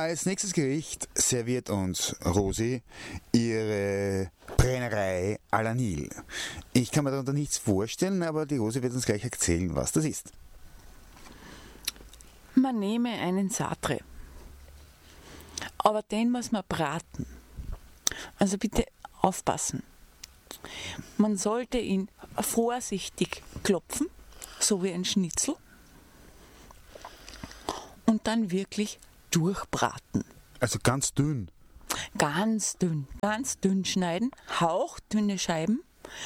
Als nächstes Gericht serviert uns Rosi ihre Brennerei à la Nil. Ich kann mir darunter nichts vorstellen, aber die Rosi wird uns gleich erzählen, was das ist. Man nehme einen Sartre, aber den muss man braten. Also bitte aufpassen. Man sollte ihn vorsichtig klopfen, so wie ein Schnitzel, und dann wirklich durchbraten. Also ganz dünn. Ganz dünn schneiden, hauchdünne Scheiben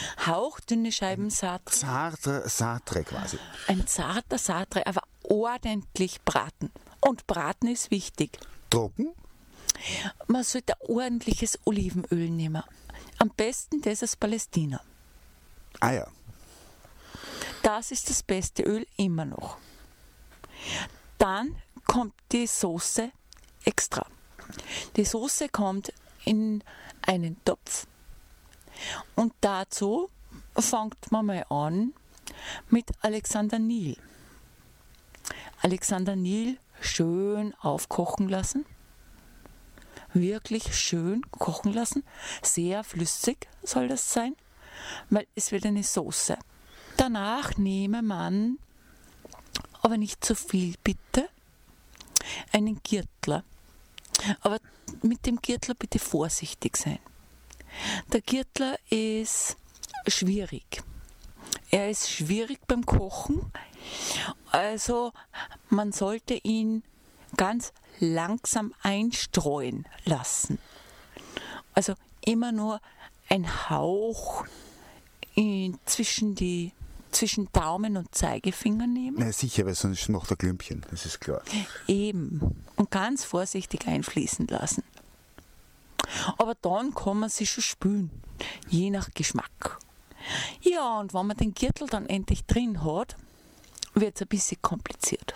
Sartre. Sartre quasi. Ein zarter Sartre, aber ordentlich braten. Und braten ist wichtig. Trocken? Man sollte ordentliches Olivenöl nehmen. Am besten das aus Palästina. Ah ja. Das ist das beste Öl immer noch. Dann kommt die Soße extra. Die Soße kommt in einen Topf und dazu fängt man mal an mit Alexander Nil. Alexander Nil schön aufkochen lassen. Wirklich schön kochen lassen. Sehr flüssig soll das sein, weil es wird eine Soße. Danach nehme man, aber nicht zu viel bitte, einen Gürtler. Aber mit dem Gürtler bitte vorsichtig sein. Der Gürtler ist schwierig. Er ist schwierig beim Kochen. Also man sollte ihn ganz langsam einstreuen lassen. Also immer nur ein Hauch zwischen Daumen und Zeigefinger nehmen. Na sicher, weil sonst macht er Klümpchen, das ist klar. Eben. Und ganz vorsichtig einfließen lassen. Aber dann kann man sie schon spülen, je nach Geschmack. Ja, und wenn man den Gürtel dann endlich drin hat, wird es ein bisschen kompliziert.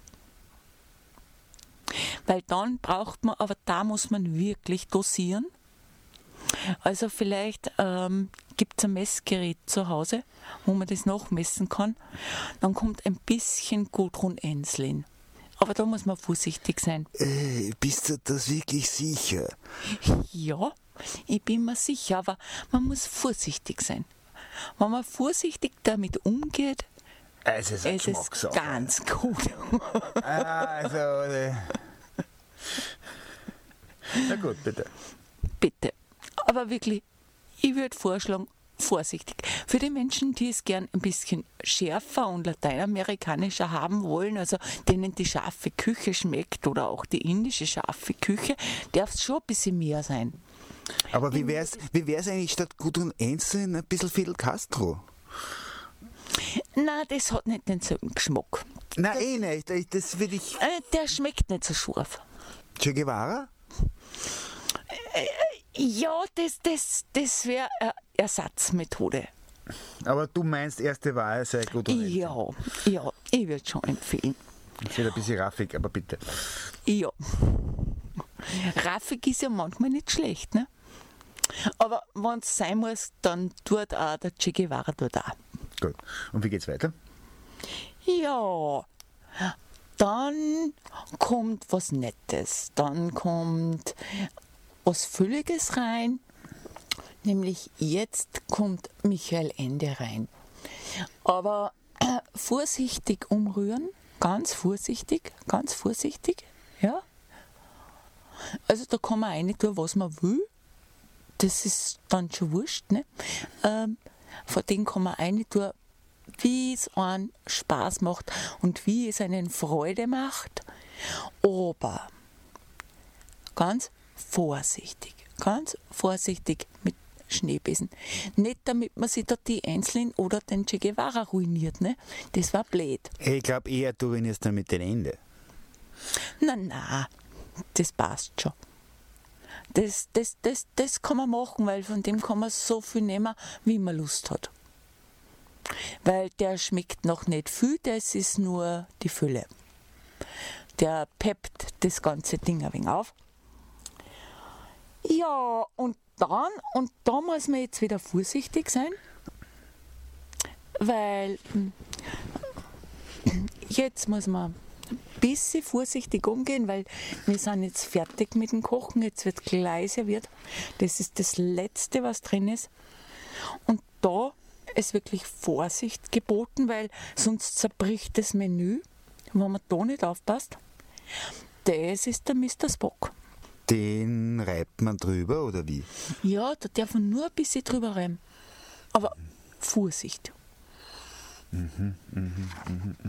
Weil dann braucht man, aber da muss man wirklich dosieren. Also vielleicht gibt es ein Messgerät zu Hause, wo man das nachmessen kann. Dann kommt ein bisschen Gudrun Enslin. Aber da muss man vorsichtig sein. Bist du das wirklich sicher? Ja, ich bin mir sicher, aber man muss vorsichtig sein. Wenn man vorsichtig damit umgeht, Es ist ist es ganz gut. Also, na gut, bitte. Bitte. Aber wirklich, ich würde vorschlagen, vorsichtig. Für die Menschen, die es gern ein bisschen schärfer und lateinamerikanischer haben wollen, also denen die scharfe Küche schmeckt oder auch die indische scharfe Küche, darf es schon ein bisschen mehr sein. Aber wie wär's eigentlich statt Gudrun Enslin ein bisschen Fidel Castro? Na, das hat nicht denselben Geschmack. Nein, nicht. Das will ich. Der schmeckt nicht so scharf. Che Guevara? Ja, das wäre eine Ersatzmethode. Aber du meinst, erste Wahl sei Gudrun Enslin? Ja, ich würde schon empfehlen. Das wird ein bisschen raffig, aber bitte. Ja. Raffig ist ja manchmal nicht schlecht, ne? Aber wenn es sein muss, dann tut auch der Che Guevara dort auch. Gut. Und wie geht's weiter? Ja, dann kommt was Nettes, dann kommt was Fülliges rein, nämlich jetzt kommt Michael Ende rein. Aber vorsichtig umrühren, ganz vorsichtig, ja. Also da kann man rein tun, was man will, das ist dann schon wurscht, ne? Von dem kann man rein tun, wie es einen Spaß macht und wie es einen Freude macht, aber ganz vorsichtig mit Schneebesen. Nicht damit man sich da die Enslin oder den Che Guevara ruiniert, ne? Das war blöd. Ich glaube eher, du ruinierst dann mit den Ende. Na, das passt schon. Das kann man machen, weil von dem kann man so viel nehmen, wie man Lust hat. Weil der schmeckt noch nicht viel, das ist nur die Fülle. Der peppt das ganze Ding ein wenig auf. Ja, und da muss man jetzt wieder vorsichtig sein, weil jetzt muss man ein bisschen vorsichtig umgehen, weil wir sind jetzt fertig mit dem Kochen, jetzt wird gleich serviert. Das ist das Letzte, was drin ist. Und da ist wirklich Vorsicht geboten, weil sonst zerbricht das Menü, wenn man da nicht aufpasst. Das ist der Mr. Spock. Den reibt man drüber, oder wie? Ja, da darf man nur ein bisschen drüber reiben. Aber Vorsicht.